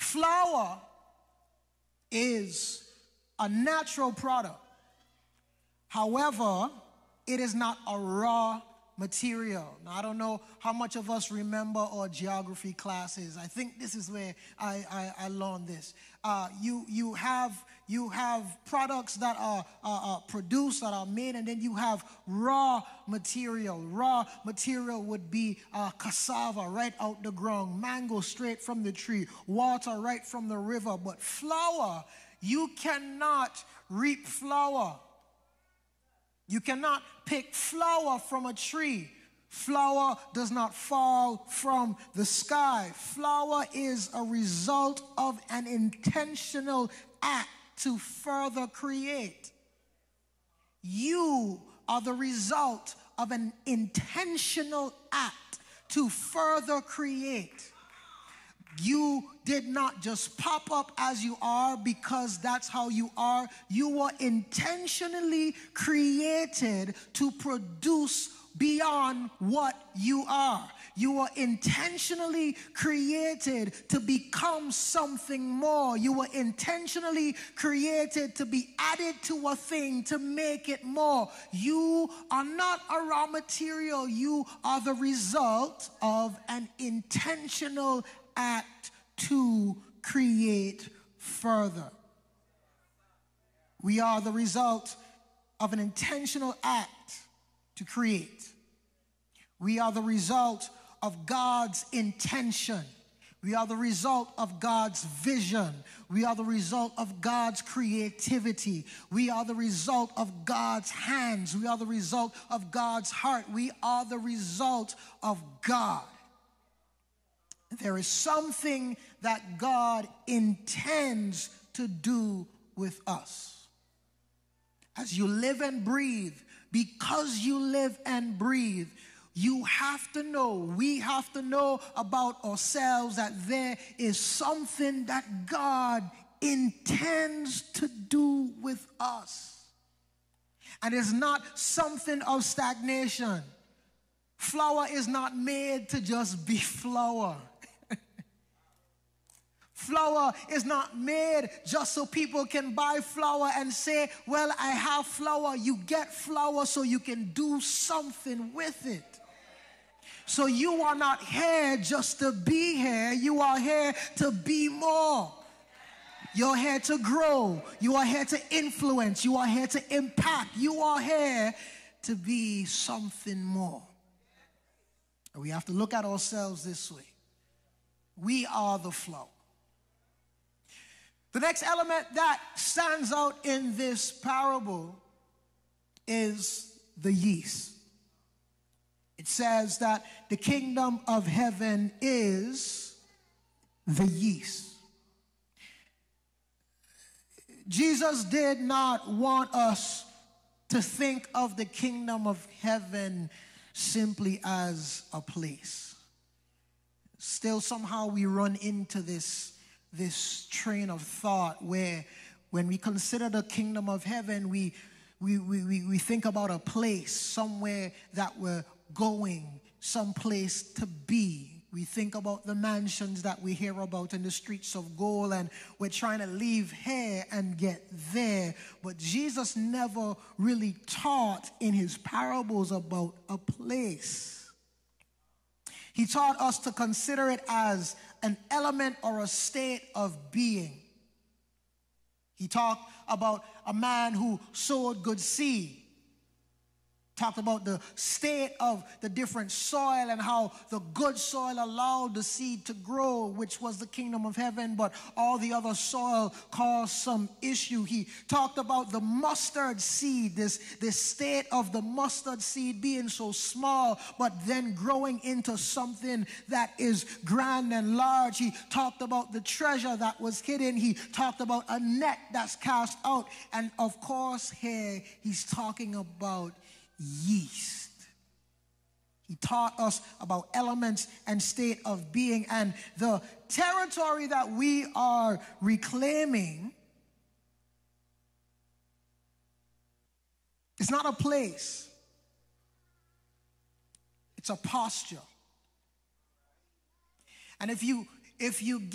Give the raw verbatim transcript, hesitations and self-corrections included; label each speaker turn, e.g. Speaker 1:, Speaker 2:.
Speaker 1: Flour is a natural product. However, it is not a raw material. Now, I don't know how much of us remember our geography classes. I think this is where I, I, I learned this. Uh, you, you, have, you have products that are uh, uh, produced, that are made, and then you have raw material. Raw material would be uh, cassava right out the ground, mango straight from the tree, water right from the river. But flour, you cannot reap flour. You cannot pick flour from a tree. Flour does not fall from the sky. Flour is a result of an intentional act to further create. You are the result of an intentional act to further create. You did not just pop up as you are because that's how you are. You were intentionally created to produce beyond what you are. You were intentionally created to become something more. You were intentionally created to be added to a thing, to make it more. You are not a raw material. You are the result of an intentional act to create further. We are the result of an intentional act to create. We are the result of God's intention. We are the result of God's vision. We are the result of God's creativity. We are the result of God's hands. We are the result of God's heart. We are the result of God. There is something that God intends to do with us. As you live and breathe, because you live and breathe, you have to know, we have to know about ourselves that there is something that God intends to do with us. And it's not something of stagnation. Flour is not made to just be flour. Flour is not made just so people can buy flour and say, well, I have flour. You get flour so you can do something with it. So you are not here just to be here. You are here to be more. You're here to grow. You are here to influence. You are here to impact. You are here to be something more. And we have to look at ourselves this way. We are the flour. The next element that stands out in this parable is the yeast. It says that the kingdom of heaven is the yeast. Jesus did not want us to think of the kingdom of heaven simply as a place. Still, somehow we run into this this train of thought where when we consider the kingdom of heaven, we we, we, we, we think about a place, somewhere that we're going, some place to be. We think about the mansions that we hear about in the streets of gold, and we're trying to leave here and get there. But Jesus never really taught in his parables about a place. He taught us to consider it as an element or a state of being. He talked about a man who sowed good seed. Talked about the state of the different soil and how the good soil allowed the seed to grow, which was the kingdom of heaven, but all the other soil caused some issue. He talked about the mustard seed, this, this state of the mustard seed being so small, but then growing into something that is grand and large. He talked about the treasure that was hidden. He talked about a net that's cast out. And of course, here he's talking about yeast. He taught us about elements and state of being, and the territory that we are reclaiming is not a place. It's a posture. And if you if you get